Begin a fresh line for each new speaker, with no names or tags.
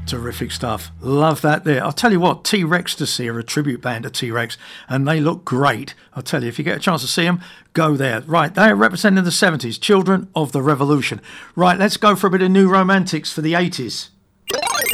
Terrific stuff. Love that there. I'll tell you what, T-Rex to see are a tribute band to T-Rex, and they look great. I'll tell you, if you get a chance to see them, go there. Right, they are representing the 70s, Children of the Revolution. Right, let's go for a bit of New Romantics for the 80s.